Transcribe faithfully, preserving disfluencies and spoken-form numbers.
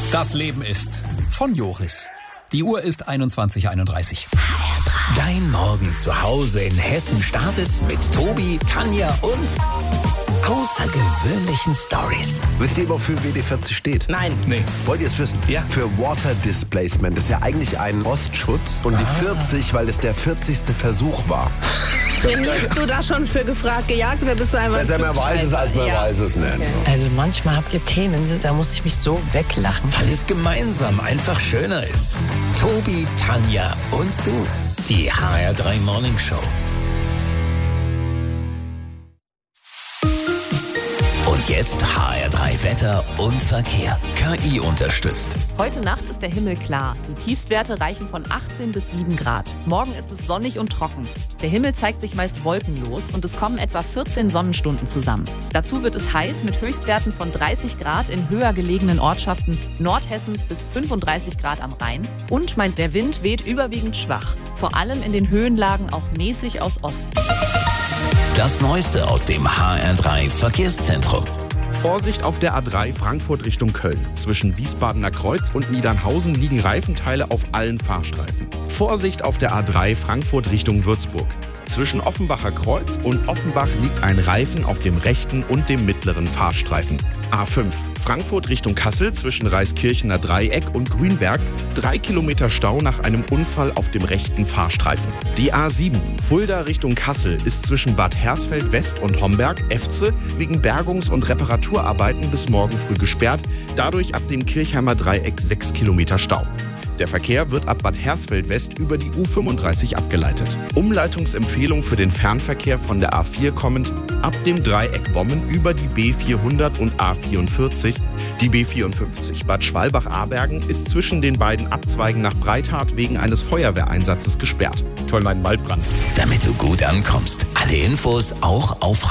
Das Leben ist von Joris. Die Uhr ist einundzwanzig Uhr einunddreißig. Dein Morgen zu Hause in Hessen startet mit Tobi, Tanja und außergewöhnlichen Stories. Wisst ihr, wofür W D vierzig steht? Nein. Nee. Wollt ihr es wissen? Ja. Für Water Displacement. Das ist ja eigentlich ein Rostschutz. Und die vierzig, weil es der vierzigste Versuch war. Trainierst du da schon für gefragt, gejagt oder bist du einfach... Besser man weiß es, als man ja. weiß es nicht. Okay. Also manchmal habt ihr Themen, da muss ich mich so weglachen. Weil es gemeinsam einfach schöner ist. Tobi, Tanja und du. Die H R drei Morning Show. Und jetzt H R drei Wetter und Verkehr. K I unterstützt. Heute Nacht ist der Himmel klar. Die Tiefstwerte reichen von achtzehn bis sieben Grad. Morgen ist es sonnig und trocken. Der Himmel zeigt sich meist wolkenlos und es kommen etwa vierzehn Sonnenstunden zusammen. Dazu wird es heiß mit Höchstwerten von dreißig Grad in höher gelegenen Ortschaften Nordhessens bis fünfunddreißig Grad am Rhein. Und meint, der Wind weht überwiegend schwach. Vor allem in den Höhenlagen auch mäßig aus Osten. Das Neueste aus dem H R drei Verkehrszentrum. Vorsicht auf der A drei Frankfurt Richtung Köln. Zwischen Wiesbadener Kreuz und Niedernhausen liegen Reifenteile auf allen Fahrstreifen. Vorsicht auf der A drei Frankfurt Richtung Würzburg. Zwischen Offenbacher Kreuz und Offenbach liegt ein Reifen auf dem rechten und dem mittleren Fahrstreifen. A fünf Frankfurt Richtung Kassel zwischen Reiskirchener Dreieck und Grünberg. Drei Kilometer Stau nach einem Unfall auf dem rechten Fahrstreifen. Die A sieben Fulda Richtung Kassel ist zwischen Bad Hersfeld West und Homberg-Efze wegen Bergungs- und Reparaturarbeiten bis morgen früh gesperrt. Dadurch ab dem Kirchheimer Dreieck sechs Kilometer Stau. Der Verkehr wird ab Bad Hersfeld West über die U fünfunddreißig abgeleitet. Umleitungsempfehlung für den Fernverkehr von der A vier kommend ab dem Dreieck Bommen über die B vierhundert und A vierundvierzig. Die B vierundfünfzig Bad Schwalbach-Abergen ist zwischen den beiden Abzweigen nach Breithardt wegen eines Feuerwehreinsatzes gesperrt. Toll, mein Waldbrand. Damit du gut ankommst. Alle Infos auch auf